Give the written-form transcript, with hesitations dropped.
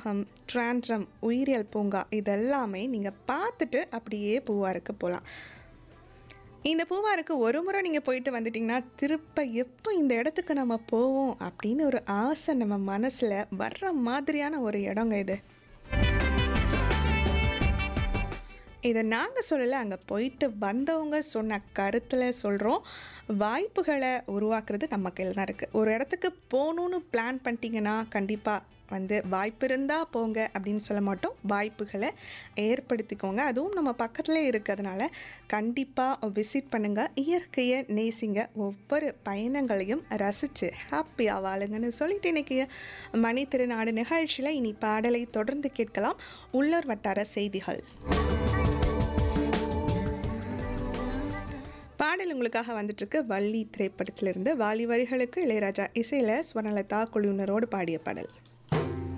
காப்பகம், ட்ராண்ட்ரம், உயிரியல் பூங்கா இதெல்லாமே நீங்க பார்த்துட்டு அப்படியே பூவாருக்கு போலாம். இந்த பூவாருக்கு ஒரு முறை நீங்க போயிட்டு வந்துட்டீங்கன்னா, திருப்ப எப்போ இந்த இடத்துக்கு நம்ம போவோம் அப்படின்னு ஒரு ஆசை நம்ம மனசுல வர்ற மாதிரியான ஒரு இடங்க இது. இத நாங்க சொல்லல, அங்க போயிட்டு வந்தவங்க சொன்ன கருத்துல சொல்றோம். வாய்ப்புகள உருவாக்குறது நம்ம கையில தான் இருக்கு. ஒரு இடத்துக்கு போணும்னு பிளான் பண்ணிட்டீங்கன்னா, கண்டிப்பா வந்து வாய்ப்பு இருந்தா போங்க அப்படின்னு சொல்ல மாட்டோம். வாய்ப்புகள ஏற்படுத்திக்கோங்க. அதுவும் நம்ம பக்கத்திலே இருக்கிறதுனால கண்டிப்பா விசிட் பண்ணுங்க. இயற்கைய நேசிங்க. ஒவ்வொரு பயணங்களையும் ரசிச்சு ஹாப்பியா வாழுங்கன்னு சொல்லிட்டு இன்னைக்கு மணி திருநாடு நிகழ்ச்சியில இனி பாடலை தொடர்ந்து கேட்கலாம். உள்ளூர் வட்டார செய்திகள். பாடல் உங்களுக்காக வந்துட்டுருக்கு. வள்ளி திரைப்படத்திலிருந்து வாலி வரிகளுக்கு இளையராஜா இசையில ஸ்வர்ணலதா குழுவினரோடு பாடிய பாடல்.